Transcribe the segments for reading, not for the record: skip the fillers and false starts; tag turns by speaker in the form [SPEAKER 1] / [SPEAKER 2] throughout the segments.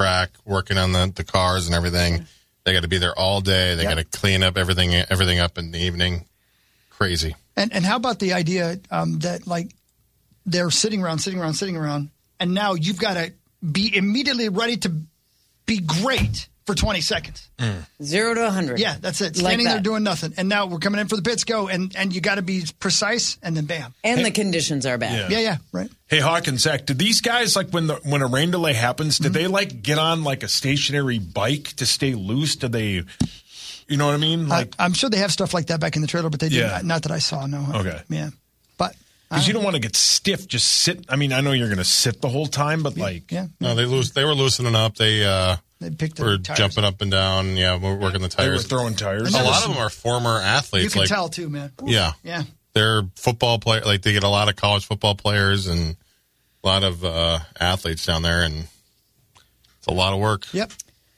[SPEAKER 1] track working on the cars and everything. They got to be there all day. They got to clean up everything up in the evening. Crazy.
[SPEAKER 2] And how about the idea that, like, they're sitting around, and now you've got to be immediately ready to be great for 20 seconds.
[SPEAKER 3] 0 to 100.
[SPEAKER 2] Yeah, that's it. Standing there doing nothing. And now we're coming in for the pits, go, and you got to be precise, and then bam.
[SPEAKER 3] And the conditions are bad.
[SPEAKER 2] Yeah, right.
[SPEAKER 4] Hey, Hawk and Zach, did these guys, like, when a rain delay happens, did they, like, get on, like, a stationary bike to stay loose? Did they, you know what I mean? Like,
[SPEAKER 2] I'm sure they have stuff like that back in the trailer, but they do not that I saw, no.
[SPEAKER 4] Okay.
[SPEAKER 2] Yeah. But
[SPEAKER 4] because you don't want to get stiff, just sit. I mean, I know you're going to sit the whole time, but, like.
[SPEAKER 2] Yeah.
[SPEAKER 1] No, they were loosening up. They
[SPEAKER 2] picked
[SPEAKER 1] were
[SPEAKER 2] tires.
[SPEAKER 1] Jumping up and down. Yeah, we're working the tires.
[SPEAKER 4] They were throwing tires.
[SPEAKER 1] A lot of them are former athletes.
[SPEAKER 2] You can
[SPEAKER 1] like,
[SPEAKER 2] tell, too, man.
[SPEAKER 1] Yeah.
[SPEAKER 2] Yeah.
[SPEAKER 1] They're football players. Like, they get a lot of college football players and a lot of athletes down there, and it's a lot of work.
[SPEAKER 2] Yep.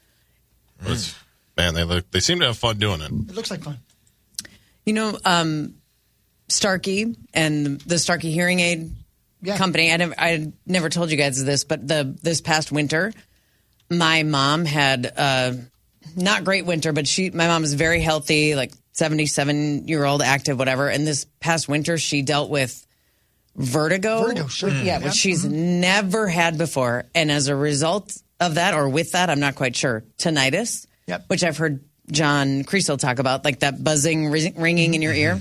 [SPEAKER 1] Man, they seem to have fun doing it.
[SPEAKER 2] It looks like fun.
[SPEAKER 3] You know, Starkey and the Starkey Hearing Aid Company, I never told you guys this, but this past winter, my mom had not great winter, but my mom is very healthy, like 77-year-old, active, whatever. And this past winter, she dealt with vertigo.
[SPEAKER 2] Vertigo, sure.
[SPEAKER 3] Yeah, which she's never had before. And as a result of that, or with that, I'm not quite sure, tinnitus, which I've heard John Creasel talk about, like that buzzing, ringing in your ear,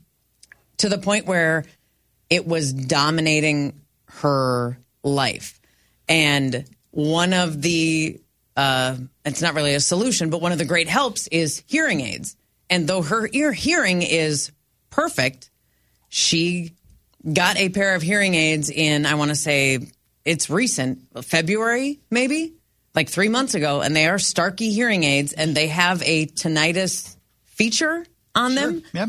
[SPEAKER 3] to the point where it was dominating her life. And one of the, it's not really a solution, but one of the great helps is hearing aids. And though her ear hearing is perfect, she got a pair of hearing aids in, I want to say it's recent, February maybe, like 3 months ago. And they are Starkey hearing aids, and they have a tinnitus feature on them.
[SPEAKER 2] Yep.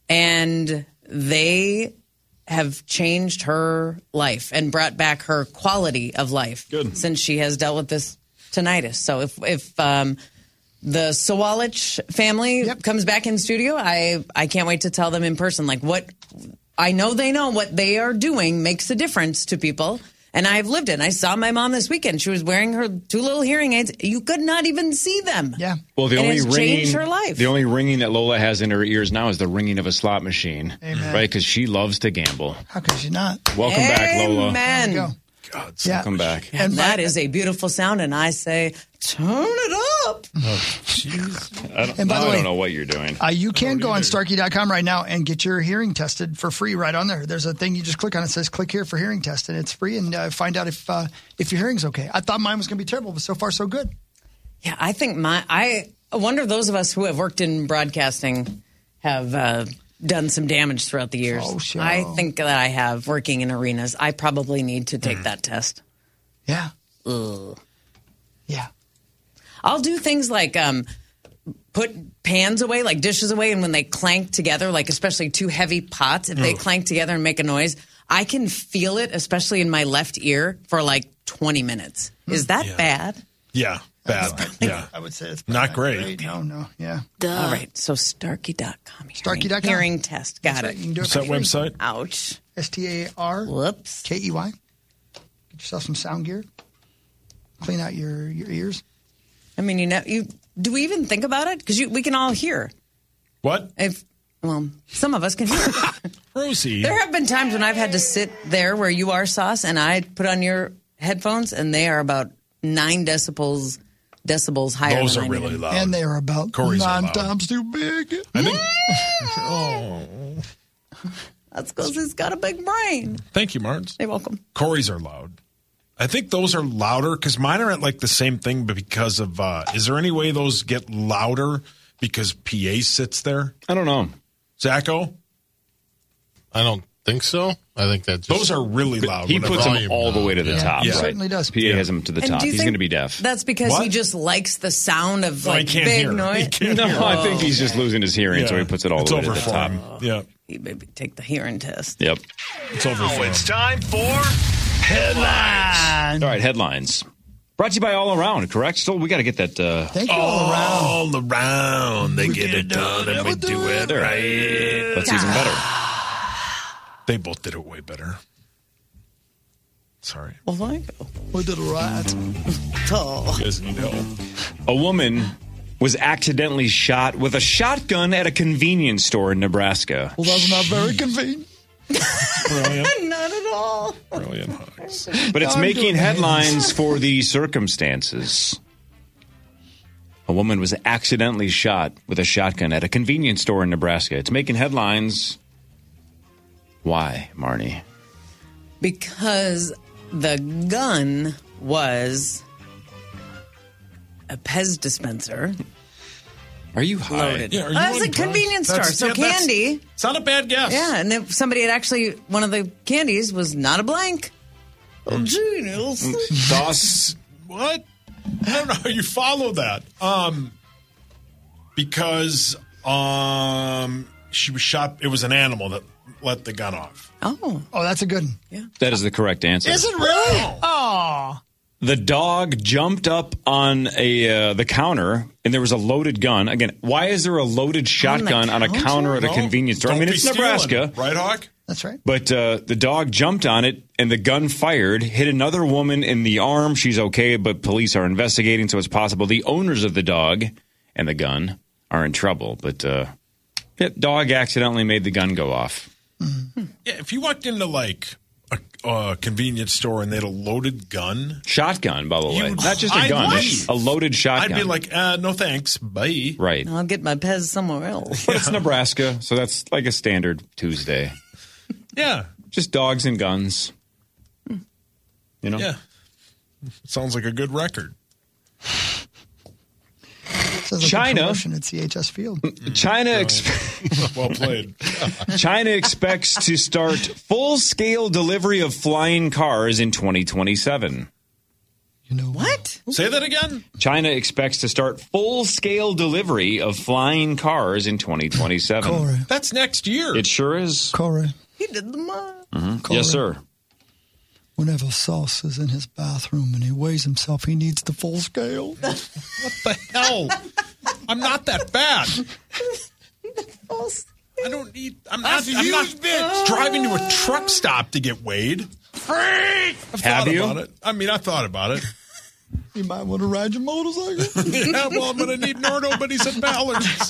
[SPEAKER 3] And they have changed her life and brought back her quality of life since she has dealt with this tinnitus. So if the Sawalich family comes back in studio, I can't wait to tell them in person, like, what I know they know what they are doing makes a difference to people. And I've lived it. I saw my mom this weekend. She was wearing her 2 little hearing aids. You could not even see them.
[SPEAKER 2] Yeah.
[SPEAKER 5] Well,
[SPEAKER 3] it's changed her life.
[SPEAKER 5] The only ringing that Lola has in her ears now is the ringing of a slot machine.
[SPEAKER 2] Amen.
[SPEAKER 5] Right? Because she loves to gamble.
[SPEAKER 2] How could she not?
[SPEAKER 5] Welcome back, Lola.
[SPEAKER 3] Amen.
[SPEAKER 2] There you go.
[SPEAKER 4] God,
[SPEAKER 5] welcome back.
[SPEAKER 3] And that is a beautiful sound, and I say, turn it up.
[SPEAKER 4] Oh, jeez.
[SPEAKER 2] And by the way,
[SPEAKER 5] I don't know what you're doing.
[SPEAKER 2] You can go on Starkey.com right now and get your hearing tested for free right on there. There's a thing you just click on. It says click here for hearing test, and it's free, and find out if your hearing's okay. I thought mine was going to be terrible, but so far so good.
[SPEAKER 3] Yeah, I think I wonder those of us who have worked in broadcasting have done some damage throughout the years.
[SPEAKER 2] Oh, sure.
[SPEAKER 3] I think that I have, working in arenas. I probably need to take that test.
[SPEAKER 2] Yeah.
[SPEAKER 3] Ugh.
[SPEAKER 2] Yeah.
[SPEAKER 3] I'll do things like put pans away, like dishes away, and when they clank together, like especially 2 heavy pots, if they clank together and make a noise, I can feel it, especially in my left ear, for like 20 minutes. Is that bad?
[SPEAKER 4] Yeah. Bad. Yeah.
[SPEAKER 2] I would say it's
[SPEAKER 4] not great.
[SPEAKER 2] No. Yeah.
[SPEAKER 3] All right. So Starkey.com.
[SPEAKER 2] Starkey.com.
[SPEAKER 3] Hearing test. Got
[SPEAKER 2] That's
[SPEAKER 3] it.
[SPEAKER 2] right. You can do it
[SPEAKER 4] What's
[SPEAKER 2] for
[SPEAKER 4] that
[SPEAKER 2] free.
[SPEAKER 4] website?
[SPEAKER 3] Ouch.
[SPEAKER 2] STAR.
[SPEAKER 3] Whoops.
[SPEAKER 2] KEY. Get yourself some sound gear. Clean out your ears.
[SPEAKER 3] I mean, do we even think about it? Because we can all hear.
[SPEAKER 4] What?
[SPEAKER 3] Some of us can hear.
[SPEAKER 4] Rosie.
[SPEAKER 3] There have been times when I've had to sit there where you are, Sauce, and I put on your headphones, and they are about 9 decibels higher.
[SPEAKER 4] Those
[SPEAKER 3] than
[SPEAKER 4] are really loud.
[SPEAKER 2] And they are about
[SPEAKER 4] Corey's
[SPEAKER 2] 9 times too big.
[SPEAKER 4] I think.
[SPEAKER 3] That's because he's got a big brain.
[SPEAKER 4] Thank you, Martins.
[SPEAKER 3] You're welcome.
[SPEAKER 4] Corey's are loud. I think those are louder because mine are at like the same thing, but because of, is there any way those get louder because PA sits there?
[SPEAKER 5] I don't know.
[SPEAKER 4] Zacho?
[SPEAKER 1] I don't think so. I think that
[SPEAKER 4] those are really loud.
[SPEAKER 5] He puts them all the way to the top.
[SPEAKER 2] He
[SPEAKER 5] right?
[SPEAKER 2] certainly does.
[SPEAKER 5] PA has them to the top. He's going to be deaf.
[SPEAKER 3] That's because he just likes the sound of like big noise.
[SPEAKER 5] No, I think he's just losing his hearing, so he puts it all the way to the top.
[SPEAKER 4] Yeah.
[SPEAKER 3] He maybe take the hearing test.
[SPEAKER 5] Yep.
[SPEAKER 4] It's over.
[SPEAKER 6] It's time for Headlines.
[SPEAKER 5] All right, headlines. Brought to you by All Around, correct? Still, we got to get that.
[SPEAKER 2] Thank you, All Around.
[SPEAKER 4] All around. They get it done and we do it right.
[SPEAKER 5] That's even better.
[SPEAKER 4] They both did it way better. Sorry.
[SPEAKER 3] Well, thank you.
[SPEAKER 2] We did it right.
[SPEAKER 3] Oh.
[SPEAKER 4] You guys need help.
[SPEAKER 5] A woman was accidentally shot with a shotgun at a convenience store in Nebraska.
[SPEAKER 2] Well, that's not very convenient.
[SPEAKER 4] Brilliant.
[SPEAKER 3] Not at all.
[SPEAKER 4] Brilliant hugs.
[SPEAKER 5] But it's
[SPEAKER 2] I'm
[SPEAKER 5] making
[SPEAKER 2] doing
[SPEAKER 5] headlines for the circumstances. A woman was accidentally shot with a shotgun at a convenience store in Nebraska. It's making headlines. Why, Marnie?
[SPEAKER 3] Because the gun was a Pez dispenser.
[SPEAKER 5] Are you high?
[SPEAKER 3] Loaded.
[SPEAKER 4] Yeah, are you
[SPEAKER 3] That's
[SPEAKER 4] on
[SPEAKER 3] a convenience store,
[SPEAKER 4] drugs?
[SPEAKER 3] so
[SPEAKER 4] That's-
[SPEAKER 3] candy.
[SPEAKER 4] It's not a bad guess.
[SPEAKER 3] Yeah, and if somebody had actually, one of the candies was not a blank. Oh, genius.
[SPEAKER 5] Sauce.
[SPEAKER 4] What? I don't know how you follow that. Because she was shot. It was an animal that let the gun off.
[SPEAKER 3] Oh,
[SPEAKER 2] Oh, that's a good one.
[SPEAKER 5] That is the correct answer.
[SPEAKER 2] Is it really? Oh.
[SPEAKER 5] The dog jumped up on the counter, and there was a loaded gun. Again, why is there a loaded shotgun on a counter at a
[SPEAKER 4] Well,
[SPEAKER 5] convenience store? I
[SPEAKER 4] don't
[SPEAKER 5] mean,
[SPEAKER 4] be
[SPEAKER 5] it's
[SPEAKER 4] stealing,
[SPEAKER 5] Nebraska.
[SPEAKER 4] right, Hawk?
[SPEAKER 2] That's right.
[SPEAKER 5] But the dog jumped on it, and the gun fired, hit another woman in the arm. She's okay, but police are investigating, so it's possible the owners of the dog and the gun are in trouble. But dog accidentally made the gun go off.
[SPEAKER 4] Yeah, if you walked into like a convenience store and they had a loaded gun,
[SPEAKER 5] Shotgun, by the way.
[SPEAKER 4] You-
[SPEAKER 5] Not just a
[SPEAKER 4] I'd
[SPEAKER 5] gun,
[SPEAKER 4] leave.
[SPEAKER 5] a loaded shotgun.
[SPEAKER 4] I'd be like, no thanks, bye.
[SPEAKER 5] right.
[SPEAKER 3] I'll get my Pez somewhere else.
[SPEAKER 5] But it's Nebraska, so that's like a standard Tuesday.
[SPEAKER 4] Yeah,
[SPEAKER 5] Just dogs and guns. You know?
[SPEAKER 4] yeah. Sounds like a good record.
[SPEAKER 2] Sounds like
[SPEAKER 5] China.
[SPEAKER 2] a promotion at CHS Field.
[SPEAKER 5] China
[SPEAKER 4] Well played.
[SPEAKER 5] China expects to start full-scale delivery of flying cars in 2027.
[SPEAKER 2] You know
[SPEAKER 3] What?
[SPEAKER 4] Say that again.
[SPEAKER 5] China expects to start full-scale delivery of flying cars in 2027.
[SPEAKER 2] Corey.
[SPEAKER 4] That's next year.
[SPEAKER 5] It sure is.
[SPEAKER 2] Corey.
[SPEAKER 3] He did the math.
[SPEAKER 2] Corey.
[SPEAKER 5] Yes, sir.
[SPEAKER 2] Whenever Sauce is in his bathroom and he weighs himself, he needs the full scale.
[SPEAKER 4] What the hell? I'm not that bad. I don't need. I'm not driving to a truck stop to get weighed. I've
[SPEAKER 5] Have
[SPEAKER 4] thought
[SPEAKER 5] you?
[SPEAKER 4] about it. I mean, I thought about it.
[SPEAKER 2] You might want to ride your motorcycle.
[SPEAKER 4] Yeah, well, I'm going to need Nardo, but he's at Ballard's.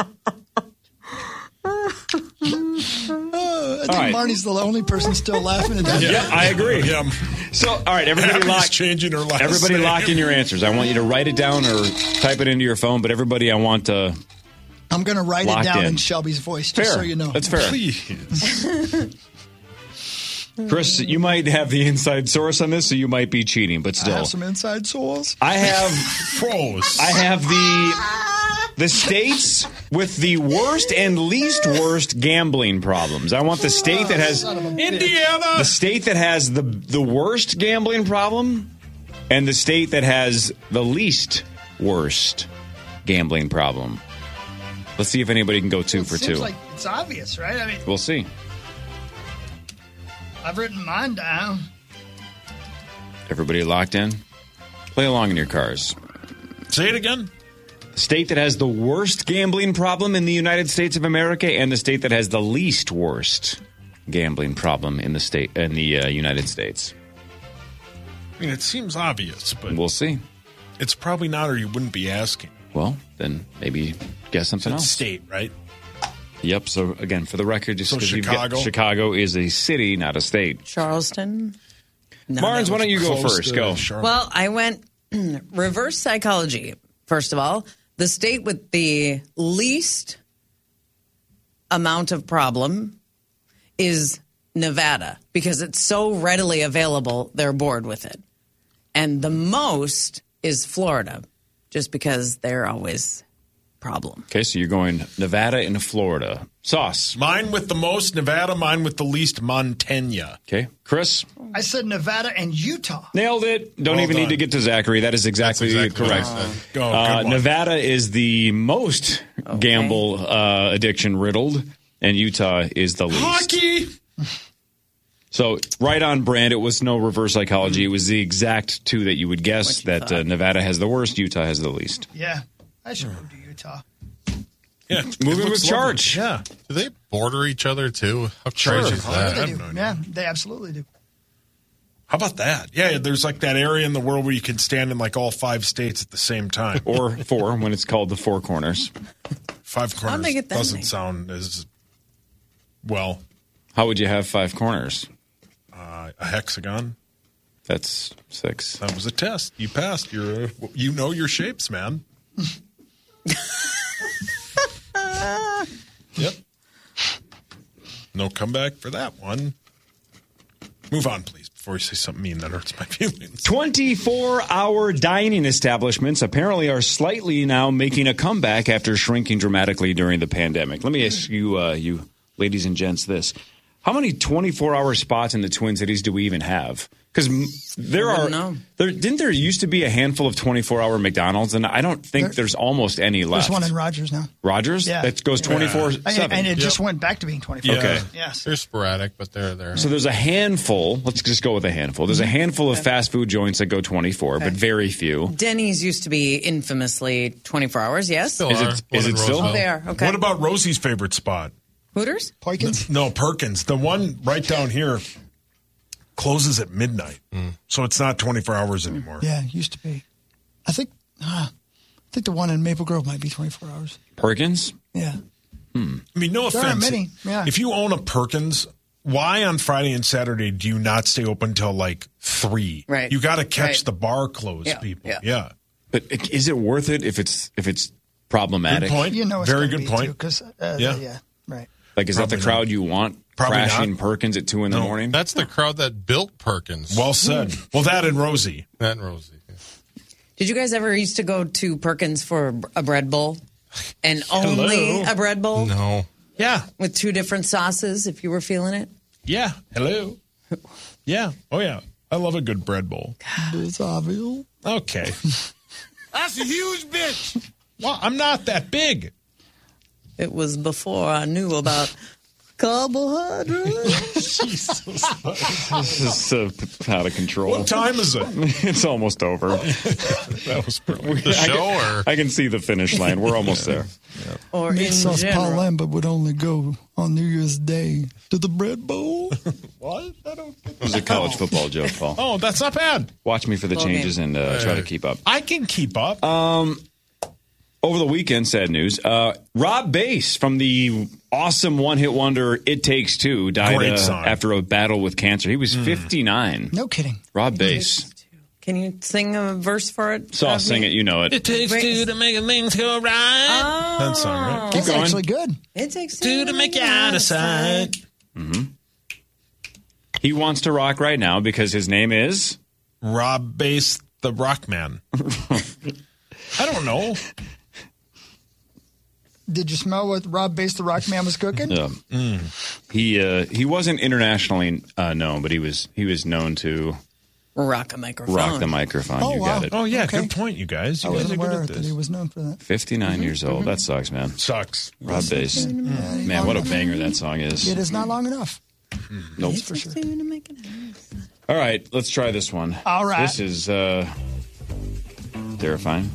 [SPEAKER 2] I think
[SPEAKER 5] right.
[SPEAKER 2] Marnie's the only person still laughing at that.
[SPEAKER 5] Yeah, I agree.
[SPEAKER 4] Yeah.
[SPEAKER 5] So, all right, everybody
[SPEAKER 4] Abby's changing her last
[SPEAKER 5] Everybody
[SPEAKER 4] name.
[SPEAKER 5] lock in your answers. I want you to write it down or type it into your phone, but everybody I want to...
[SPEAKER 2] I'm going to write it
[SPEAKER 5] Locked
[SPEAKER 2] down
[SPEAKER 5] in.
[SPEAKER 2] in Shelby's voice, just
[SPEAKER 5] Fair.
[SPEAKER 2] so you know.
[SPEAKER 5] That's fair.
[SPEAKER 4] Please.
[SPEAKER 5] Chris, you might have the inside source on this, so you might be cheating, but
[SPEAKER 2] I
[SPEAKER 5] still.
[SPEAKER 2] have some inside source.
[SPEAKER 5] I have
[SPEAKER 4] Froze.
[SPEAKER 5] the states with the worst and least worst gambling problems. I want the state that has
[SPEAKER 4] Indiana.
[SPEAKER 5] the state that has the worst gambling problem and the state that has the least worst gambling problem. Let's see if anybody can go two for
[SPEAKER 2] Seems
[SPEAKER 5] two.
[SPEAKER 2] like it's obvious, right? I mean,
[SPEAKER 5] We'll see.
[SPEAKER 2] I've written mine down.
[SPEAKER 5] Everybody locked in? Play along in your cars.
[SPEAKER 4] Say it again.
[SPEAKER 5] The state that has the worst gambling problem in the United States of America and the state that has the least worst gambling problem in the United States.
[SPEAKER 4] I mean, it seems obvious, but
[SPEAKER 5] We'll see.
[SPEAKER 4] it's probably not, or you wouldn't be asking.
[SPEAKER 5] Well, then maybe guess something
[SPEAKER 4] It's
[SPEAKER 5] else.
[SPEAKER 4] state, right?
[SPEAKER 5] Yep. So again, for the record, just
[SPEAKER 4] So
[SPEAKER 5] 'cause you've got-
[SPEAKER 4] Chicago?
[SPEAKER 5] Chicago is a city, not a state.
[SPEAKER 3] Charleston. No,
[SPEAKER 5] Marnes,
[SPEAKER 3] that
[SPEAKER 5] why don't you go
[SPEAKER 4] Close
[SPEAKER 5] first?
[SPEAKER 4] to
[SPEAKER 5] Go.
[SPEAKER 4] Charlotte.
[SPEAKER 3] Well, I went reverse psychology. First of all, the state with the least amount of problem is Nevada because it's so readily available, they're bored with it. And the most is Florida just because they're always problem.
[SPEAKER 5] Okay, so you're going Nevada and Florida. Sauce.
[SPEAKER 4] Mine with the most, Nevada. Mine with the least, Montana.
[SPEAKER 5] Okay, Chris.
[SPEAKER 2] I said Nevada and Utah.
[SPEAKER 5] Nailed it. Don't
[SPEAKER 4] Well
[SPEAKER 5] even need
[SPEAKER 4] done.
[SPEAKER 5] to get to Zachary. That is exactly,
[SPEAKER 1] That's exactly
[SPEAKER 5] correct.
[SPEAKER 1] what I said.
[SPEAKER 4] Go, good one.
[SPEAKER 5] Nevada is the most gamble addiction riddled, and Utah is the least.
[SPEAKER 4] Hockey.
[SPEAKER 5] So right on brand. It was no reverse psychology. It was the exact two that you would guess that Nevada has the worst, Utah has the least.
[SPEAKER 2] Yeah, I should move to Utah.
[SPEAKER 4] Yeah,
[SPEAKER 5] Moving
[SPEAKER 4] it looks
[SPEAKER 5] with charge.
[SPEAKER 4] lovely. Yeah.
[SPEAKER 1] Do they border each other too? How
[SPEAKER 4] Sure.
[SPEAKER 1] crazy is
[SPEAKER 4] Oh,
[SPEAKER 1] that?
[SPEAKER 2] They
[SPEAKER 4] I
[SPEAKER 2] do.
[SPEAKER 4] have no idea.
[SPEAKER 2] Yeah, they absolutely do.
[SPEAKER 4] How about that? Yeah, there's like that area in the world where you can stand in like all 5 states at the same time.
[SPEAKER 5] Or 4 when it's called the Four Corners.
[SPEAKER 4] 5 corners
[SPEAKER 3] make it that
[SPEAKER 4] doesn't
[SPEAKER 3] many?
[SPEAKER 4] sound as well.
[SPEAKER 5] How would you have 5 corners?
[SPEAKER 4] A hexagon.
[SPEAKER 5] That's 6.
[SPEAKER 4] That was a test. You passed. You know your shapes, man. Yep. No comeback for that one. Move on, please, before you say something mean that hurts my feelings.
[SPEAKER 5] 24-hour dining establishments apparently are slightly now making a comeback after shrinking dramatically during the pandemic. Let me ask you, you ladies and gents, this. How many 24-hour spots in the Twin Cities do we even have? Because didn't there used to be a handful of 24-hour McDonald's, and I don't think there's almost any left.
[SPEAKER 2] There's one in Rogers now.
[SPEAKER 5] Rogers?
[SPEAKER 2] Yeah.
[SPEAKER 5] That goes 24/7.
[SPEAKER 2] And it just went back to being 24.
[SPEAKER 5] Okay.
[SPEAKER 2] Yes.
[SPEAKER 1] They're sporadic, but they're there.
[SPEAKER 5] So there's a handful. Let's just go with a handful. There's a handful of fast food joints that go 24, but very few.
[SPEAKER 3] Denny's used to be infamously 24 hours, yes?
[SPEAKER 1] Still
[SPEAKER 5] Is
[SPEAKER 1] are.
[SPEAKER 5] it- is
[SPEAKER 1] One in
[SPEAKER 5] it still?
[SPEAKER 1] Roseville.
[SPEAKER 3] Oh, they are. Okay.
[SPEAKER 4] What about Rosie's favorite spot?
[SPEAKER 3] Hooters?
[SPEAKER 2] Perkins?
[SPEAKER 4] No, Perkins. The one right down here closes at midnight. So it's not 24 hours anymore.
[SPEAKER 2] Yeah, it used to be. I think the one in Maple Grove might be 24 hours.
[SPEAKER 5] Perkins?
[SPEAKER 2] Yeah.
[SPEAKER 4] I mean, no
[SPEAKER 2] There aren't
[SPEAKER 4] offense.
[SPEAKER 2] many, yeah.
[SPEAKER 4] If you own a Perkins, why on Friday and Saturday do you not stay open till like 3?
[SPEAKER 3] Right.
[SPEAKER 4] You got to catch
[SPEAKER 3] Right.
[SPEAKER 4] the bar close,
[SPEAKER 3] Yeah,
[SPEAKER 4] people.
[SPEAKER 3] yeah.
[SPEAKER 4] Yeah.
[SPEAKER 5] But is it worth it if it's problematic?
[SPEAKER 4] Good point.
[SPEAKER 2] You know it's
[SPEAKER 4] Very
[SPEAKER 2] gonna
[SPEAKER 4] good
[SPEAKER 2] be
[SPEAKER 4] point.
[SPEAKER 2] Too,
[SPEAKER 4] Yeah.
[SPEAKER 2] yeah, right.
[SPEAKER 5] Like, is that the
[SPEAKER 4] Probably
[SPEAKER 5] crowd you want
[SPEAKER 4] Probably
[SPEAKER 5] crashing
[SPEAKER 4] not.
[SPEAKER 5] Perkins at 2 in the morning?
[SPEAKER 1] That's the crowd that built Perkins.
[SPEAKER 4] Well said. Well, that and Rosie.
[SPEAKER 1] That and Rosie. Yeah.
[SPEAKER 3] Did you guys ever used to go to Perkins for a bread bowl? And only a bread bowl?
[SPEAKER 1] No.
[SPEAKER 4] Yeah.
[SPEAKER 3] With 2 different sauces if you were feeling it?
[SPEAKER 4] Yeah. Hello. Yeah. Oh, yeah. I love a good bread bowl. Okay.
[SPEAKER 6] That's a huge bitch.
[SPEAKER 4] Well, I'm not that big.
[SPEAKER 3] It was before I knew about carbohydrates.
[SPEAKER 5] This is out of control.
[SPEAKER 4] What time is it?
[SPEAKER 5] It's almost over.
[SPEAKER 4] That was brilliant.
[SPEAKER 1] The show or
[SPEAKER 5] I can see the finish line. We're almost there.
[SPEAKER 3] Or in
[SPEAKER 2] Sauce Paul
[SPEAKER 3] general.
[SPEAKER 2] Lambert would only go on New Year's Day to the bread bowl.
[SPEAKER 4] What? I don't get
[SPEAKER 5] It was a college football joke, Paul.
[SPEAKER 4] Oh, that's not bad.
[SPEAKER 5] Watch me for the changes and try to keep up.
[SPEAKER 4] I can keep up.
[SPEAKER 5] Over the weekend, sad news. Rob Bass from the awesome one-hit wonder It Takes Two died
[SPEAKER 4] Great song.
[SPEAKER 5] after a battle with cancer. He was 59.
[SPEAKER 2] No kidding.
[SPEAKER 5] Rob Bass.
[SPEAKER 3] Can you sing a verse for it?
[SPEAKER 5] So I'll sing it. You know it.
[SPEAKER 6] It takes two to make things go right.
[SPEAKER 4] That song, right?
[SPEAKER 5] Keep
[SPEAKER 2] That's
[SPEAKER 5] going.
[SPEAKER 2] actually good.
[SPEAKER 3] It takes
[SPEAKER 6] Two to make you out of sight.
[SPEAKER 5] He wants to rock right now because his name is...
[SPEAKER 4] Rob Bass, the Rock Man. I don't know.
[SPEAKER 2] Did you smell what Rob Bass the Rock Man was cooking?
[SPEAKER 5] He wasn't internationally known, but he was known to
[SPEAKER 3] Rock a microphone.
[SPEAKER 5] rock the microphone.
[SPEAKER 2] Oh,
[SPEAKER 5] You
[SPEAKER 2] wow.
[SPEAKER 5] got it.
[SPEAKER 4] Oh, yeah.
[SPEAKER 2] Okay.
[SPEAKER 4] Good point, you guys.
[SPEAKER 2] I
[SPEAKER 4] You guys
[SPEAKER 2] wasn't
[SPEAKER 4] are good
[SPEAKER 2] aware
[SPEAKER 4] at
[SPEAKER 2] that he
[SPEAKER 4] this.
[SPEAKER 2] was known for that.
[SPEAKER 5] 59 years old. That sucks, man.
[SPEAKER 4] Sucks.
[SPEAKER 5] Rob Bass. Man, what a banger that song is.
[SPEAKER 2] It is not long enough.
[SPEAKER 5] Nope.
[SPEAKER 2] For sure.
[SPEAKER 5] All right, let's try this one.
[SPEAKER 2] All right.
[SPEAKER 5] This is terrifying.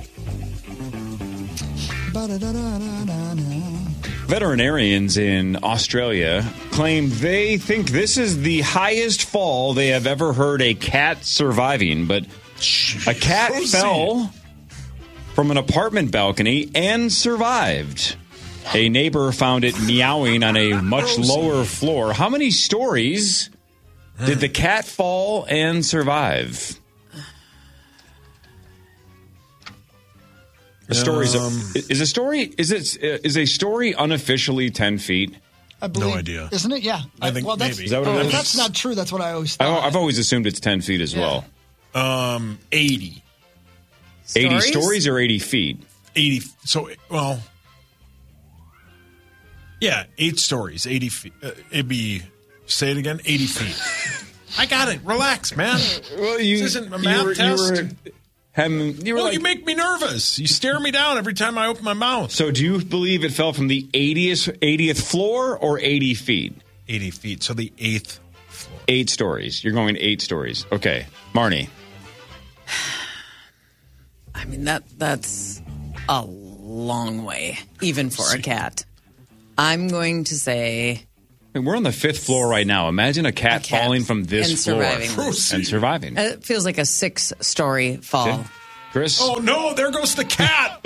[SPEAKER 5] Veterinarians in Australia claim they think this is the highest fall they have ever heard a cat surviving, but a cat fell from an apartment balcony and survived. A neighbor found it meowing on a much lower floor. How many stories did the cat fall and survive? Is a story unofficially 10 feet?
[SPEAKER 2] I believe,
[SPEAKER 4] No idea.
[SPEAKER 2] Isn't it? Yeah.
[SPEAKER 4] I think
[SPEAKER 2] well, that's,
[SPEAKER 4] maybe.
[SPEAKER 5] Is that what it
[SPEAKER 2] if
[SPEAKER 5] is?
[SPEAKER 2] that's not true, that's what I always thought.
[SPEAKER 5] I've always assumed it's 10 feet as well.
[SPEAKER 4] 80.
[SPEAKER 5] 80 stories or 80 feet?
[SPEAKER 4] 80. So, well, yeah, 8 stories, 80 feet. It'd be, say it again, 80 feet. I got it. Relax, man.
[SPEAKER 5] Well,
[SPEAKER 4] This isn't a math test. You make me nervous. You stare me down every time I open my mouth.
[SPEAKER 5] So do you believe it fell from the 80th floor or 80 feet?
[SPEAKER 4] 80 feet. So the 8th floor.
[SPEAKER 5] 8 stories. You're going 8 stories. Okay. Marnie.
[SPEAKER 3] I mean, that's a long way, even for a cat. I'm going to say
[SPEAKER 5] I mean, we're on the 5th floor right now. Imagine a cat falling from this
[SPEAKER 3] and
[SPEAKER 5] floor
[SPEAKER 3] surviving.
[SPEAKER 5] and surviving.
[SPEAKER 3] It feels like a 6-story fall.
[SPEAKER 5] Okay. Chris?
[SPEAKER 4] Oh, no, there goes the cat.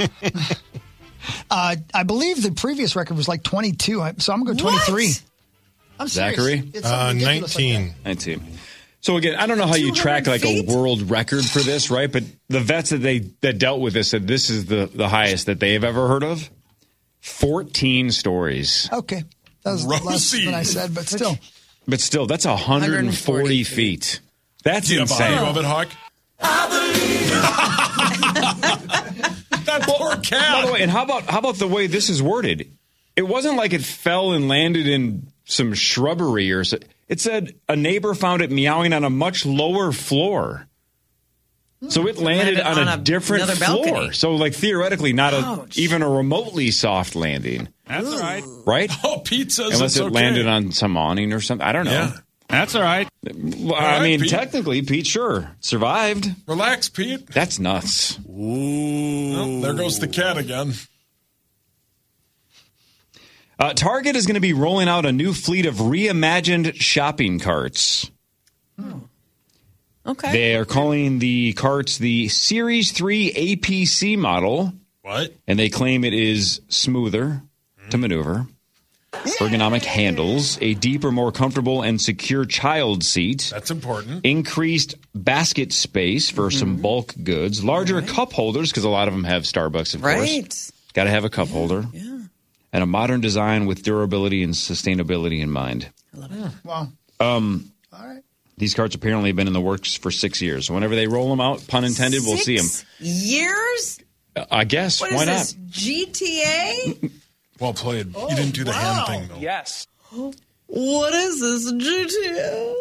[SPEAKER 2] I believe the previous record was like 22, so I'm going to go 23.
[SPEAKER 3] What?
[SPEAKER 2] I'm serious.
[SPEAKER 5] Zachary?
[SPEAKER 2] It's something ridiculous like
[SPEAKER 1] 19.
[SPEAKER 2] that.
[SPEAKER 5] 19. So again, I don't know how you track like a world record for this, right? But the vets that dealt with this said this is the highest that they have ever heard of. 14 stories.
[SPEAKER 2] Okay. That was less than I said, but still.
[SPEAKER 5] But still, that's 140 feet. That's
[SPEAKER 4] Do you have
[SPEAKER 5] insane.
[SPEAKER 4] audio of it, Hawk? That poor cat.
[SPEAKER 5] By the way, and how about the way this is worded? It wasn't like it fell and landed in some shrubbery or so. It said a neighbor found it meowing on a much lower floor. So it landed on a different floor.
[SPEAKER 3] Balcony.
[SPEAKER 5] So like theoretically not even a remotely soft landing.
[SPEAKER 6] That's all right.
[SPEAKER 5] Right?
[SPEAKER 4] Oh, Pete says
[SPEAKER 5] Unless
[SPEAKER 4] it's
[SPEAKER 5] it
[SPEAKER 4] okay.
[SPEAKER 5] landed on some awning or something. I don't know.
[SPEAKER 4] Yeah.
[SPEAKER 6] That's all right.
[SPEAKER 5] I mean,
[SPEAKER 4] Pete.
[SPEAKER 5] technically, Pete sure survived.
[SPEAKER 4] Relax, Pete.
[SPEAKER 5] That's nuts.
[SPEAKER 4] Ooh. Oh, there goes the cat again.
[SPEAKER 5] Target is going to be rolling out a new fleet of reimagined shopping carts.
[SPEAKER 3] Okay.
[SPEAKER 5] They are calling the carts the Series 3 APC model.
[SPEAKER 4] What?
[SPEAKER 5] And they claim it is smoother to maneuver, ergonomic handles, a deeper, more comfortable and secure child seat.
[SPEAKER 4] That's important.
[SPEAKER 5] Increased basket space for some bulk goods, larger cup holders, because a lot of them have Starbucks, of course. Got to have a cup holder.
[SPEAKER 3] Yeah.
[SPEAKER 5] And a modern design with durability and sustainability in mind.
[SPEAKER 3] I love it.
[SPEAKER 2] Wow. All right.
[SPEAKER 5] These carts apparently have been in the works for 6 years. So whenever they roll them out, pun intended, we'll see them.
[SPEAKER 3] 6 years?
[SPEAKER 5] I guess.
[SPEAKER 3] What
[SPEAKER 5] Why
[SPEAKER 3] is
[SPEAKER 5] not?
[SPEAKER 3] this, GTA?
[SPEAKER 4] Well played. You didn't do the hand thing, though.
[SPEAKER 6] Yes.
[SPEAKER 3] What is this, GTA?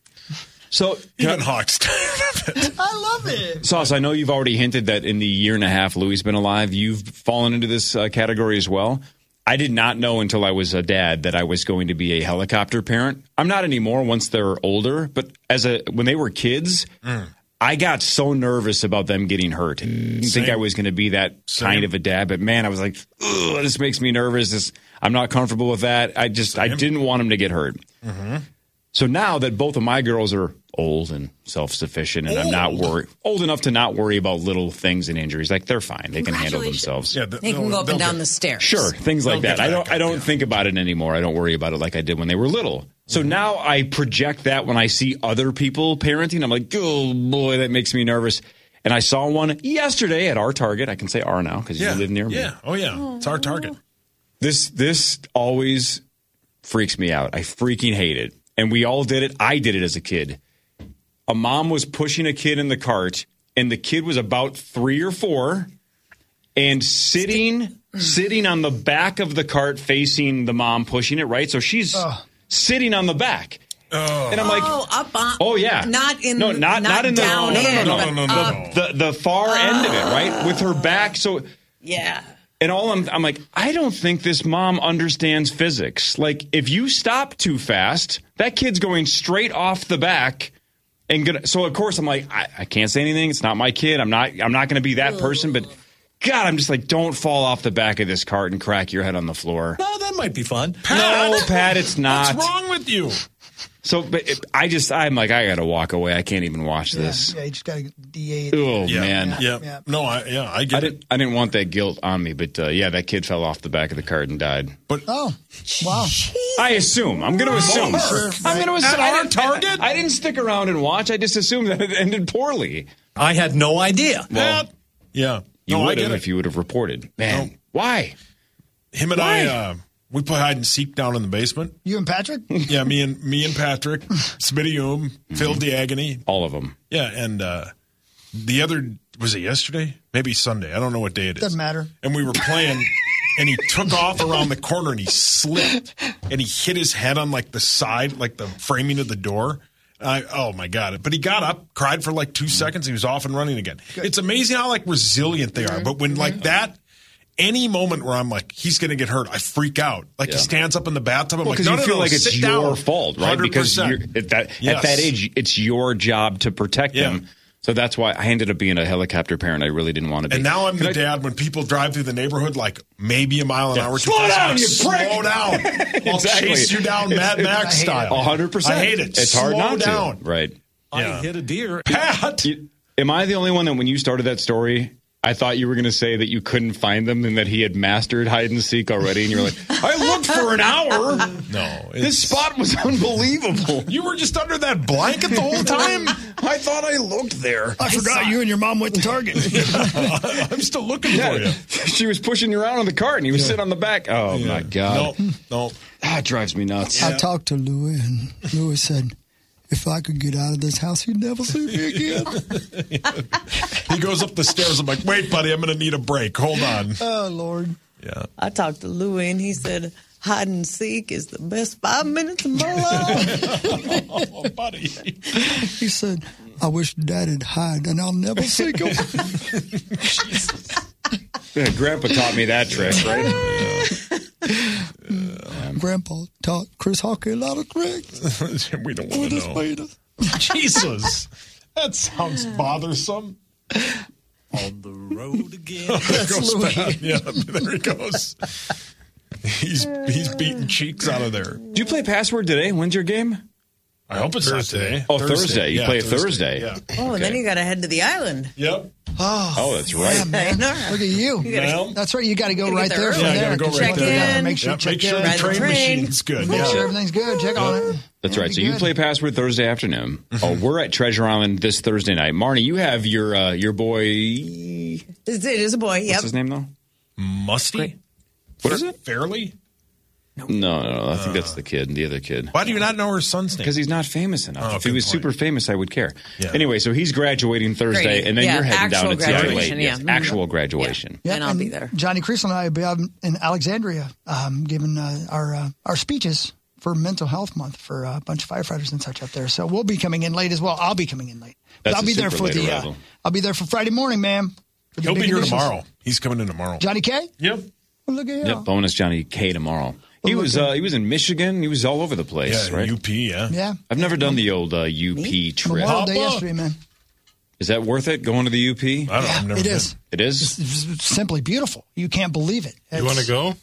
[SPEAKER 5] So,
[SPEAKER 4] Even Hawk's tired of it.
[SPEAKER 2] I love it.
[SPEAKER 5] Sauce, I know you've already hinted that in the year and a half Louie's been alive, you've fallen into this category as well. I did not know until I was a dad that I was going to be a helicopter parent. I'm not anymore once they're older, but when they were kids, I got so nervous about them getting hurt. I didn't think I was going to be that kind of a dad, but man, I was like, ugh, this makes me nervous. I'm not comfortable with that. I didn't want them to get hurt. Mm-hmm. So now that both of my girls are old and self-sufficient, and I'm not old enough to not worry about little things and injuries, like they're fine. They can handle themselves.
[SPEAKER 4] Yeah,
[SPEAKER 3] They can go up and down the stairs.
[SPEAKER 5] Sure, things like that. I don't think about it anymore. I don't worry about it like I did when they were little. So now I project that when I see other people parenting. I'm like, oh boy, that makes me nervous. And I saw one yesterday at our Target. I can say our now because you live near me.
[SPEAKER 4] Yeah. Oh, yeah. It's our Target.
[SPEAKER 5] This always freaks me out. I freaking hate it. And we all did it. I did it as a kid. A mom was pushing a kid in the cart, and the kid was about 3 or 4 and sitting on the back of the cart facing the mom pushing it, right? So she's sitting on the back. Oh. And I'm like,
[SPEAKER 3] up on.
[SPEAKER 5] Oh, yeah.
[SPEAKER 3] Not in
[SPEAKER 5] not in the
[SPEAKER 3] down
[SPEAKER 4] No.
[SPEAKER 5] The far end of it, right? With her back. So
[SPEAKER 3] yeah.
[SPEAKER 5] And I'm like, I don't think this mom understands physics. Like, if you stop too fast, that kid's going straight off the back. So of course I'm like, I can't say anything. It's not my kid. I'm not going to be that person. But God, I'm just like, don't fall off the back of this cart and crack your head on the floor.
[SPEAKER 6] No, that might be fun.
[SPEAKER 5] No, Pat, it's not.
[SPEAKER 4] What's wrong with you?
[SPEAKER 5] So, but I'm like, I got to walk away. I can't even watch this.
[SPEAKER 2] Yeah, you just got to DA it.
[SPEAKER 5] Oh, man.
[SPEAKER 4] Yeah. No, I get it.
[SPEAKER 5] I didn't want that guilt on me, but that kid fell off the back of the cart and died.
[SPEAKER 4] But
[SPEAKER 2] wow.
[SPEAKER 5] I assume. I'm going to assume. I'm going to assume.
[SPEAKER 4] At our Target?
[SPEAKER 5] I didn't stick around and watch. I just assumed that it ended poorly.
[SPEAKER 6] I had no idea.
[SPEAKER 5] Well,
[SPEAKER 4] yeah.
[SPEAKER 5] You
[SPEAKER 4] I
[SPEAKER 5] would
[SPEAKER 4] get
[SPEAKER 5] have
[SPEAKER 4] it.
[SPEAKER 5] if you would have reported. Man, why?
[SPEAKER 4] Him and I, we play hide and seek down in the basement.
[SPEAKER 2] You and Patrick?
[SPEAKER 4] Yeah, me and Patrick, Smitty Phil Diagony.
[SPEAKER 5] All of them.
[SPEAKER 4] Yeah, and the other, was it yesterday? Maybe Sunday. I don't know what day it is.
[SPEAKER 2] Doesn't matter.
[SPEAKER 4] And we were playing, and he took off around the corner, and he slipped, and he hit his head on, like, the side, like the framing of the door. Oh, my God. But he got up, cried for, like, 2 seconds, he was off and running again. Good. It's amazing how, like, resilient they are. But when, like, that... Any moment where I'm like, he's going to get hurt, I freak out. Like, he stands up in the bathtub. I'm like, no,
[SPEAKER 5] you feel like it's your
[SPEAKER 4] down.
[SPEAKER 5] fault, right?
[SPEAKER 4] 100%.
[SPEAKER 5] Because at that age, it's your job to protect him. So that's why I ended up being a helicopter parent. I really didn't want to be.
[SPEAKER 4] And now I'm the dad when people drive through the neighborhood like maybe a mile an hour.
[SPEAKER 5] Slow down, you prick!
[SPEAKER 4] Slow down. I'll chase you down Mad Max style.
[SPEAKER 5] 100%.
[SPEAKER 4] I hate it.
[SPEAKER 5] It's hard
[SPEAKER 4] Slow
[SPEAKER 5] not
[SPEAKER 4] down.
[SPEAKER 5] to. Right.
[SPEAKER 6] I hit a deer.
[SPEAKER 4] Pat!
[SPEAKER 5] Am I the only one that when you started that story, I thought you were going to say that you couldn't find them and that he had mastered hide and seek already? And you're like, I looked for an hour.
[SPEAKER 4] No.
[SPEAKER 5] This spot was unbelievable.
[SPEAKER 4] You were just under that blanket the whole time?
[SPEAKER 5] I thought I looked there.
[SPEAKER 2] I forgot you and your mom went to Target.
[SPEAKER 4] I'm still looking for you.
[SPEAKER 5] She was pushing you around on the cart and he was sitting on the back. Oh, my God.
[SPEAKER 4] No.
[SPEAKER 5] That drives me nuts.
[SPEAKER 2] I talked to Louis, and Louis said, if I could get out of this house, he'd never see me again.
[SPEAKER 4] He goes up the stairs. I'm like, wait, buddy, I'm going to need a break. Hold on.
[SPEAKER 2] Oh, Lord.
[SPEAKER 4] Yeah.
[SPEAKER 3] I talked to Louie, and he said, hide and seek is the best 5 minutes of my life.
[SPEAKER 4] Oh, buddy.
[SPEAKER 2] He said, I wish Dad'd hide, and I'll never seek him.
[SPEAKER 5] Yeah, Grandpa taught me that trick, right?
[SPEAKER 2] Grandpa taught Chris Hockey a lot of tricks.
[SPEAKER 4] We don't want to know. Jesus. That sounds bothersome.
[SPEAKER 6] On the road again.
[SPEAKER 4] There goes Pat. Yeah, there he goes. He's beating cheeks out of there.
[SPEAKER 5] Do you play Password today? When's your game?
[SPEAKER 4] I hope it's
[SPEAKER 1] Thursday.
[SPEAKER 4] not today.
[SPEAKER 5] Oh, Thursday. You play Thursday.
[SPEAKER 4] Yeah.
[SPEAKER 3] Oh, and then you got to head to the island.
[SPEAKER 4] Yep.
[SPEAKER 5] Oh, that's right.
[SPEAKER 2] Yeah, man. Look at you.
[SPEAKER 4] Well,
[SPEAKER 2] That's right. You got to go
[SPEAKER 3] Gotta
[SPEAKER 2] right
[SPEAKER 3] get
[SPEAKER 2] there
[SPEAKER 3] there
[SPEAKER 2] from
[SPEAKER 3] early.
[SPEAKER 4] Yeah, I
[SPEAKER 2] there.
[SPEAKER 4] gotta go
[SPEAKER 2] Check
[SPEAKER 4] right there.
[SPEAKER 2] in. Make sure,
[SPEAKER 4] Yep, make
[SPEAKER 2] check
[SPEAKER 4] sure
[SPEAKER 2] in.
[SPEAKER 4] the
[SPEAKER 3] Ride the
[SPEAKER 4] train
[SPEAKER 3] train.
[SPEAKER 4] machine's good.
[SPEAKER 2] Make
[SPEAKER 4] Yeah.
[SPEAKER 2] sure everything's good. Check on it.
[SPEAKER 5] That's right. So
[SPEAKER 2] Be
[SPEAKER 5] you
[SPEAKER 2] good.
[SPEAKER 5] play Password Thursday afternoon. Oh, we're at Treasure Island this Thursday night. Marnie, you have your boy.
[SPEAKER 3] It is a boy, yep.
[SPEAKER 5] What's his name though?
[SPEAKER 4] Musty?
[SPEAKER 5] What is it?
[SPEAKER 4] Fairly?
[SPEAKER 5] No. I think that's the kid, the other kid.
[SPEAKER 4] Why do you not know her son's name?
[SPEAKER 5] Because he's not famous enough.
[SPEAKER 4] Oh,
[SPEAKER 5] if he
[SPEAKER 4] good
[SPEAKER 5] was
[SPEAKER 4] point.
[SPEAKER 5] super famous, I would care.
[SPEAKER 4] Yeah.
[SPEAKER 5] Anyway, so he's graduating Thursday,
[SPEAKER 3] Grading.
[SPEAKER 5] and then
[SPEAKER 3] Yeah,
[SPEAKER 5] you're heading down
[SPEAKER 3] actual
[SPEAKER 5] to TR
[SPEAKER 3] graduation,
[SPEAKER 5] Lake. Yes,
[SPEAKER 3] yeah.
[SPEAKER 5] actual graduation.
[SPEAKER 2] Yeah,
[SPEAKER 3] And I'll be there.
[SPEAKER 2] Johnny Creasel and I will be out in Alexandria giving our speeches for Mental Health Month for a bunch of firefighters and such up there. So we'll be coming in late as well. I'll be coming in late. But
[SPEAKER 5] That's
[SPEAKER 2] I'll
[SPEAKER 5] a
[SPEAKER 2] be there
[SPEAKER 5] super
[SPEAKER 2] for
[SPEAKER 5] late
[SPEAKER 2] the.
[SPEAKER 5] arrival.
[SPEAKER 2] I'll be there for Friday morning, ma'am. for the
[SPEAKER 4] He'll be
[SPEAKER 2] big
[SPEAKER 4] here
[SPEAKER 2] initials.
[SPEAKER 4] tomorrow. He's coming in tomorrow.
[SPEAKER 2] Johnny K.
[SPEAKER 4] Yep.
[SPEAKER 2] Well, look at you.
[SPEAKER 5] Yep, bonus Johnny K tomorrow. He
[SPEAKER 2] Well,
[SPEAKER 5] was
[SPEAKER 2] look at-
[SPEAKER 5] he was in Michigan. He was all over the place,
[SPEAKER 4] Yeah,
[SPEAKER 5] right?
[SPEAKER 4] UP, yeah.
[SPEAKER 2] Yeah.
[SPEAKER 5] I've never done the old UP trip.
[SPEAKER 2] Memorial Day
[SPEAKER 4] Papa.
[SPEAKER 2] yesterday, man.
[SPEAKER 5] Is that worth it, going to the UP?
[SPEAKER 4] I don't know. I've never
[SPEAKER 2] It
[SPEAKER 4] been.
[SPEAKER 2] is.
[SPEAKER 5] It is?
[SPEAKER 2] It's simply beautiful. You can't believe it.
[SPEAKER 1] You want to go?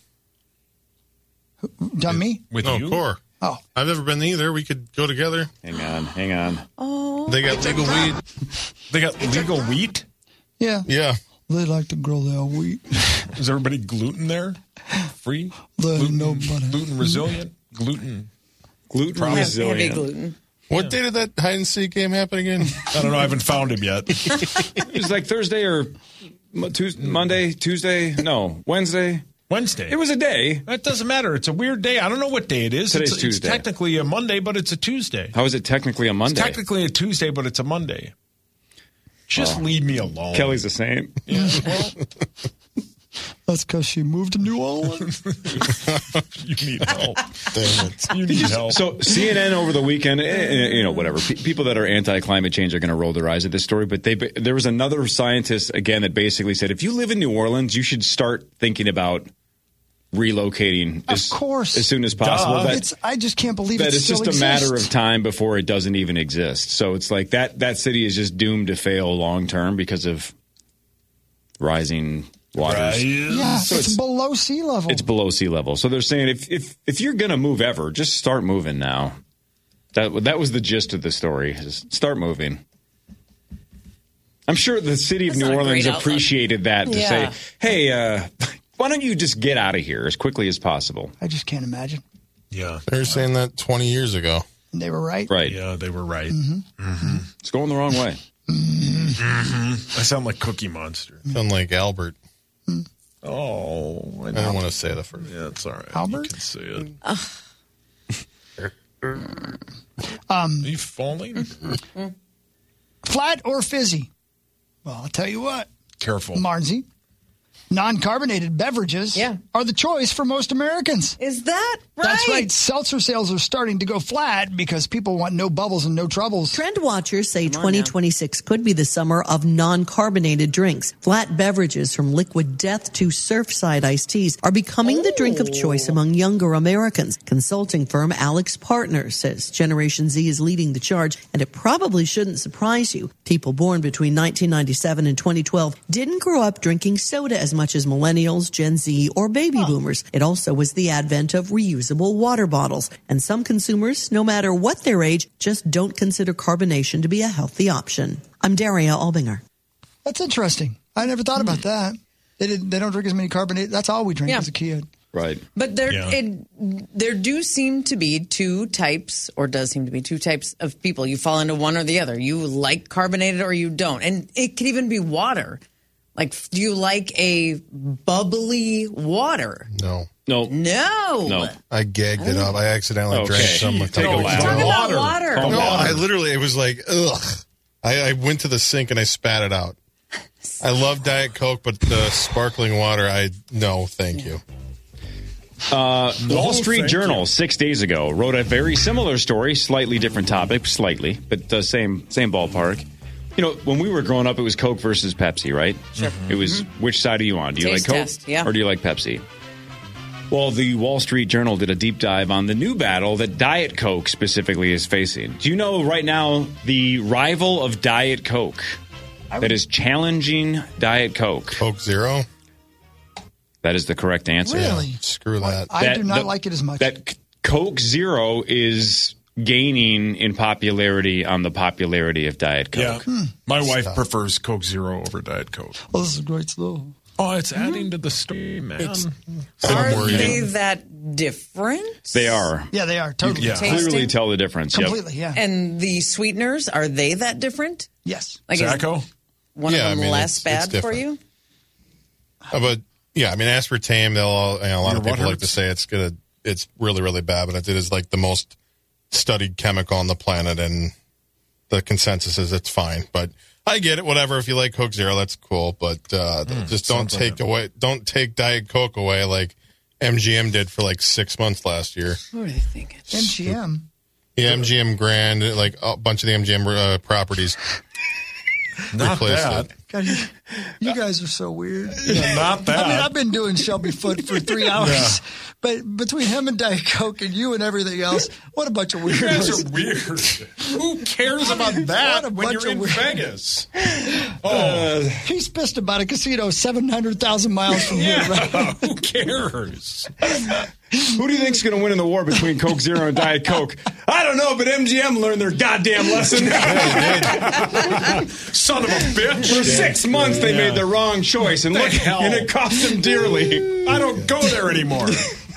[SPEAKER 2] Done me?
[SPEAKER 4] With
[SPEAKER 1] No,
[SPEAKER 4] you?
[SPEAKER 1] Core.
[SPEAKER 2] Oh,
[SPEAKER 1] I've never been either. We could go together.
[SPEAKER 5] Hang on.
[SPEAKER 1] They got legal weed.
[SPEAKER 4] They got legal wheat?
[SPEAKER 2] yeah.
[SPEAKER 1] Yeah.
[SPEAKER 2] They like to grow their wheat.
[SPEAKER 4] Is everybody gluten there? Free?
[SPEAKER 2] They nobody.
[SPEAKER 4] Gluten resilient? Gluten?
[SPEAKER 5] Gluten
[SPEAKER 3] Heavy
[SPEAKER 5] resilient.
[SPEAKER 3] gluten.
[SPEAKER 1] What day did that hide and seek game happen again?
[SPEAKER 4] I don't know. I haven't found him yet.
[SPEAKER 5] It was like Thursday or Monday, Tuesday, no, Wednesday.
[SPEAKER 4] Wednesday.
[SPEAKER 5] It was a day.
[SPEAKER 4] That doesn't matter. It's a weird day. I don't know what day it is.
[SPEAKER 5] Today's
[SPEAKER 4] it's
[SPEAKER 5] Tuesday.
[SPEAKER 4] technically a Monday, but it's a Tuesday.
[SPEAKER 5] How is it technically a Monday?
[SPEAKER 4] It's technically a Tuesday, but it's a Monday. Just leave me alone.
[SPEAKER 5] Kelly's the same.
[SPEAKER 2] That's because she moved to New Orleans.
[SPEAKER 4] You need help.
[SPEAKER 1] Damn it.
[SPEAKER 4] You need help.
[SPEAKER 5] So CNN over the weekend, whatever. People that are anti-climate change are going to roll their eyes at this story, but there was another scientist, again, that basically said, if you live in New Orleans, you should start thinking about relocating
[SPEAKER 2] Of course.
[SPEAKER 5] as soon as possible.
[SPEAKER 4] Duh.
[SPEAKER 5] That,
[SPEAKER 2] I just can't believe
[SPEAKER 5] that
[SPEAKER 2] it
[SPEAKER 5] it's
[SPEAKER 2] still
[SPEAKER 5] just a matter
[SPEAKER 2] exists.
[SPEAKER 5] of time before it doesn't even exist. So it's like that city is just doomed to fail long term because of rising waters.
[SPEAKER 2] Yeah,
[SPEAKER 5] So
[SPEAKER 2] it's
[SPEAKER 5] it's-
[SPEAKER 2] below sea level.
[SPEAKER 5] It's below sea level. So they're saying if you're going to move ever, just start moving now. That was the gist of the story. Is start moving. I'm sure the city of
[SPEAKER 3] That's
[SPEAKER 5] New
[SPEAKER 3] not a
[SPEAKER 5] Orleans
[SPEAKER 3] great outlook.
[SPEAKER 5] appreciated that to
[SPEAKER 3] Yeah.
[SPEAKER 5] say, hey, why don't you just get out of here as quickly as possible?
[SPEAKER 2] I just can't imagine.
[SPEAKER 4] Yeah.
[SPEAKER 1] They were saying that 20 years ago.
[SPEAKER 2] And they were right.
[SPEAKER 5] Right.
[SPEAKER 4] Yeah, they were right.
[SPEAKER 5] It's going the wrong way.
[SPEAKER 4] I sound like Cookie Monster.
[SPEAKER 1] Sound like Albert.
[SPEAKER 4] Oh, I
[SPEAKER 1] I
[SPEAKER 4] know.
[SPEAKER 1] don't want to say the first.
[SPEAKER 4] Yeah, it's all right.
[SPEAKER 2] Albert?
[SPEAKER 4] You can say it. Are you falling?
[SPEAKER 2] Flat or fizzy? Well, I'll tell you what,
[SPEAKER 4] Careful.
[SPEAKER 2] Marnsey. Non-carbonated beverages are the choice for most Americans.
[SPEAKER 3] Is that right?
[SPEAKER 2] That's right. Seltzer sales are starting to go flat because people want no bubbles and no troubles.
[SPEAKER 7] Trend watchers say 2026 could be the summer of non-carbonated drinks. Flat beverages from Liquid Death to Surfside iced teas are becoming the drink of choice among younger Americans. Consulting firm Alex Partners says Generation Z is leading the charge, and it probably shouldn't surprise you. People born between 1997 and 2012 didn't grow up drinking soda as much as millennials, Gen Z, or baby boomers. It also was the advent of reusable water bottles. And some consumers, no matter what their age, just don't consider carbonation to be a healthy option. I'm Daria Albinger.
[SPEAKER 2] That's interesting. I never thought about that. They don't drink as many carbonated. That's all we drank as a kid.
[SPEAKER 5] Right.
[SPEAKER 3] But there do seem to be two types of people. You fall into one or the other. You like carbonated or you don't. And it could even be water. Like, do you like a bubbly water?
[SPEAKER 1] No.
[SPEAKER 3] I
[SPEAKER 1] gagged it up. I accidentally drank some.
[SPEAKER 5] Take a lap.
[SPEAKER 3] Talk about water.
[SPEAKER 1] No, I literally, it was like, ugh. I went to the sink and I spat it out. I love Diet Coke, but the sparkling water, no, thank you.
[SPEAKER 5] Wall Street Journal 6 days ago wrote a very similar story, slightly different topic, but the same ballpark. You know, when we were growing up, it was Coke versus Pepsi, right?
[SPEAKER 3] Sure.
[SPEAKER 5] It was, which side are you on? Do you
[SPEAKER 3] Taste
[SPEAKER 5] like Coke
[SPEAKER 3] test,
[SPEAKER 5] or do you like Pepsi? Well, the Wall Street Journal did a deep dive on the new battle that Diet Coke specifically is facing. Do you know right now the rival of Diet Coke that is challenging Diet Coke?
[SPEAKER 1] Coke Zero?
[SPEAKER 5] That is the correct answer.
[SPEAKER 2] Really?
[SPEAKER 1] Screw that.
[SPEAKER 2] I do not like it as much.
[SPEAKER 5] That Coke Zero is gaining in popularity on the popularity of Diet Coke.
[SPEAKER 4] Yeah. My wife prefers Coke Zero over Diet Coke.
[SPEAKER 2] Well, this is great stuff.
[SPEAKER 4] Oh, it's adding to the story, man.
[SPEAKER 3] Are they that different?
[SPEAKER 5] They are.
[SPEAKER 2] Yeah, they are. Totally.
[SPEAKER 4] Yeah.
[SPEAKER 5] Clearly tell the difference.
[SPEAKER 2] Completely, yeah.
[SPEAKER 3] And the sweeteners, are they that different?
[SPEAKER 2] Yes.
[SPEAKER 3] Like
[SPEAKER 4] Zacco?
[SPEAKER 3] is one of them less bad for you?
[SPEAKER 1] But yeah, I mean, aspartame. A lot of people like to say it's really, really bad, but it is like the most studied chemical on the planet, and the consensus is it's fine. But I get it. Whatever. If you like Coke Zero, that's cool. But just don't take Diet Coke away like MGM did for like 6 months last year.
[SPEAKER 3] What are they thinking?
[SPEAKER 2] MGM.
[SPEAKER 1] Yeah, MGM Grand, like a bunch of the MGM properties.
[SPEAKER 4] Not that.
[SPEAKER 2] God, you guys are so weird.
[SPEAKER 4] Yeah, not that.
[SPEAKER 2] I mean, I've been doing Shelby Foote for 3 hours, but between him and Diet Coke and you and everything else, what a bunch of weirdos.
[SPEAKER 4] You guys are weird. Who cares about that when you're in Vegas?
[SPEAKER 2] He's pissed about a casino 700,000 miles from here. Right?
[SPEAKER 4] Who cares?
[SPEAKER 5] Who do you think's going to win in the war between Coke Zero and Diet Coke? I don't know, but MGM learned their goddamn lesson.
[SPEAKER 4] Son of a bitch.
[SPEAKER 5] For 6 months, they made the wrong choice, and and it cost them dearly.
[SPEAKER 4] I don't go there anymore.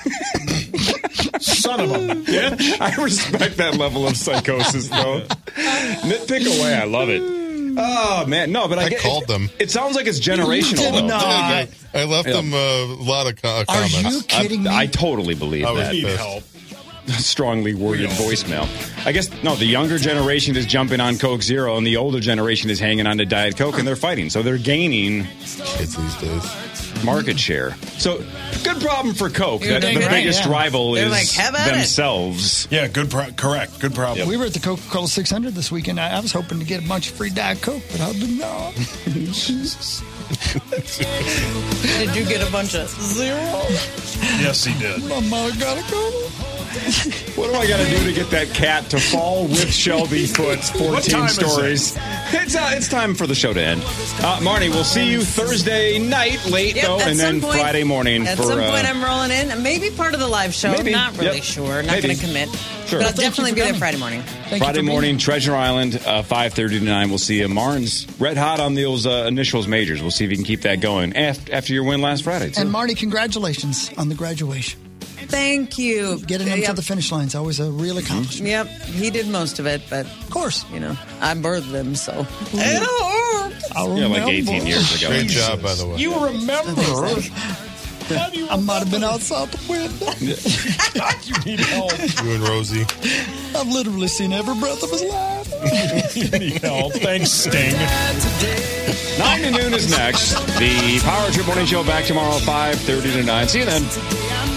[SPEAKER 4] Son of a bitch.
[SPEAKER 5] I respect that level of psychosis, though. Nitpick away. I love it. Oh, man. No, but I
[SPEAKER 1] called them.
[SPEAKER 5] It sounds like it's generational, though.
[SPEAKER 1] I left them a lot of comments.
[SPEAKER 2] Are you kidding me?
[SPEAKER 5] I totally believe
[SPEAKER 1] I
[SPEAKER 5] that.
[SPEAKER 4] Need help.
[SPEAKER 5] Strongly worded voicemail. I guess, no, the younger generation is jumping on Coke Zero, and the older generation is hanging on to Diet Coke, and they're fighting. So they're gaining
[SPEAKER 1] kids these days
[SPEAKER 5] market share. So, good problem for Coke.
[SPEAKER 3] You're
[SPEAKER 5] The
[SPEAKER 3] doing
[SPEAKER 5] biggest
[SPEAKER 3] right,
[SPEAKER 5] rival
[SPEAKER 3] They're
[SPEAKER 5] is
[SPEAKER 3] like, "Have at it."
[SPEAKER 5] themselves.
[SPEAKER 4] Yeah, correct. Good problem.
[SPEAKER 2] We were at the Coca-Cola 600 this weekend. I was hoping to get a bunch of free Diet Coke, but I did not.
[SPEAKER 3] Did you get a bunch of zero?
[SPEAKER 4] Yes, he did.
[SPEAKER 2] My mom gotta go.
[SPEAKER 5] What do I got to do to get that cat to fall with Shelby Foote's 14 stories? It's time for the show to end. Marnie, we'll see you Thursday night late, though, and then Friday morning.
[SPEAKER 3] At some point, I'm rolling in. Maybe part of the live show.
[SPEAKER 5] Maybe.
[SPEAKER 3] Not really sure. Not going to commit.
[SPEAKER 5] Sure.
[SPEAKER 3] But I'll definitely be there Friday morning.
[SPEAKER 5] Friday morning, Treasure Island, 5:30 to 9. We'll see you. Martin's red hot on those initials majors. We'll see if you can keep that going after your win last Friday, too.
[SPEAKER 2] And Marty, congratulations on the graduation.
[SPEAKER 3] Thank you.
[SPEAKER 2] Getting them to the finish line is always a real accomplishment.
[SPEAKER 3] Yep, he did most of it, but
[SPEAKER 2] of course,
[SPEAKER 3] I birthed them, so.
[SPEAKER 5] Yeah, like 18 years ago.
[SPEAKER 1] Great job, by the way.
[SPEAKER 4] You remember.
[SPEAKER 2] I might have been outside the window.
[SPEAKER 4] You need help.
[SPEAKER 1] You and Rosie.
[SPEAKER 2] I've literally seen every breath of his life.
[SPEAKER 4] You need help. Thanks, Sting.
[SPEAKER 5] 9 to noon is next. The Power Trip Morning Show back tomorrow, 5:30 to 9. See you then.